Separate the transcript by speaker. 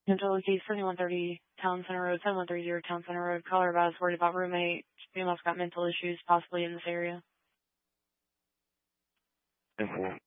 Speaker 1: Angela Key, 7130 Town Center Road, 7130 Town Center Road. Caller advised worried about roommate. Female's got mental issues possibly in this area.
Speaker 2: 10-4.